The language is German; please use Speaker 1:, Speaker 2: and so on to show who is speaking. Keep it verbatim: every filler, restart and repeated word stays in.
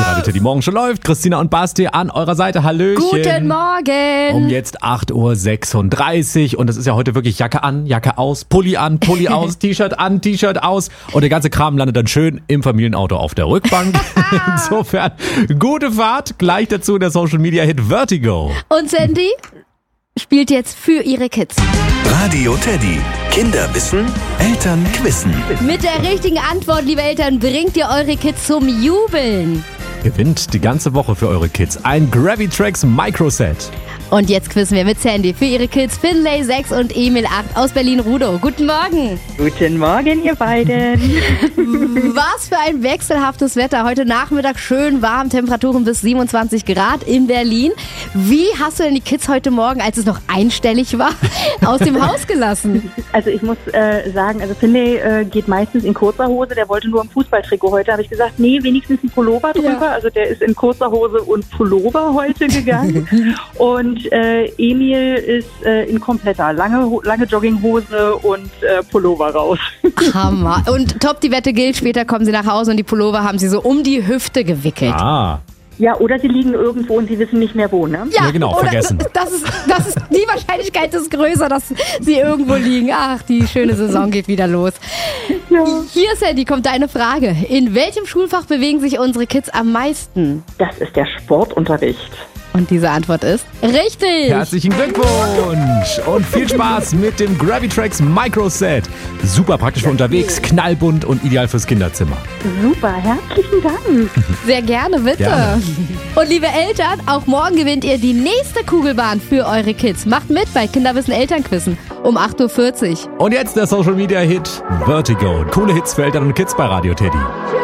Speaker 1: Radio Teddy Morgen schon läuft. Christina und Basti an eurer Seite. Hallöchen.
Speaker 2: Guten Morgen.
Speaker 1: Um jetzt acht Uhr sechsunddreißig und es ist ja heute wirklich Jacke an, Jacke aus, Pulli an, Pulli aus, T-Shirt an, T-Shirt aus und der ganze Kram landet dann schön im Familienauto auf der Rückbank. Insofern, gute Fahrt. Gleich dazu der Social Media Hit Vertigo.
Speaker 2: Und Sandy spielt jetzt für ihre Kids.
Speaker 3: Radio Teddy. Kinder wissen, Eltern quissen.
Speaker 2: Mit der richtigen Antwort, liebe Eltern, bringt ihr eure Kids zum Jubeln.
Speaker 1: Gewinnt die ganze Woche für eure Kids ein Gravitrax Microset.
Speaker 2: Und jetzt quizzen wir mit Sandy für ihre Kids Finlay sechs und Emil acht aus Berlin-Rudow. Guten Morgen.
Speaker 4: Guten Morgen, ihr beiden.
Speaker 2: Was für ein wechselhaftes Wetter. Heute Nachmittag schön warm, Temperaturen bis siebenundzwanzig Grad in Berlin. Wie hast du denn die Kids heute Morgen, als es noch einstellig war, aus dem Haus gelassen?
Speaker 4: Also ich muss äh, sagen, also Finlay äh, geht meistens in kurzer Hose. Der wollte nur im Fußballtrikot heute. Habe ich gesagt, nee, wenigstens ein Pullover drüber. Ja. Also der ist in kurzer Hose und Pullover heute gegangen. Und äh, Emil ist äh, in kompletter lange, lange Jogginghose und äh, Pullover raus.
Speaker 2: Hammer. Und top, die Wette gilt, später kommen sie nach Hause und die Pullover haben sie so um die Hüfte gewickelt.
Speaker 1: Ah.
Speaker 4: Ja, oder sie liegen irgendwo und sie wissen nicht mehr wo, ne?
Speaker 2: Ja,
Speaker 1: ja genau,
Speaker 2: oder
Speaker 1: vergessen.
Speaker 2: Das ist, das ist, die Wahrscheinlichkeit ist größer, dass sie irgendwo liegen. Ach, die schöne Saison geht wieder los.
Speaker 4: Ja.
Speaker 2: Hier, Sandy, kommt deine Frage. In welchem Schulfach bewegen sich unsere Kids am meisten?
Speaker 4: Das ist der Sportunterricht.
Speaker 2: Und diese Antwort ist richtig.
Speaker 1: Herzlichen Glückwunsch und viel Spaß mit dem Gravitrax Microset. Super praktisch für unterwegs, knallbunt und ideal fürs Kinderzimmer.
Speaker 4: Super, herzlichen Dank.
Speaker 2: Sehr gerne, bitte.
Speaker 1: Gerne.
Speaker 2: Und liebe Eltern, auch morgen gewinnt ihr die nächste Kugelbahn für eure Kids. Macht mit bei Kinderwissen Elternquissen um acht Uhr vierzig.
Speaker 1: Und jetzt der Social Media Hit Vertigo. Coole Hits für Eltern und Kids bei Radio Teddy.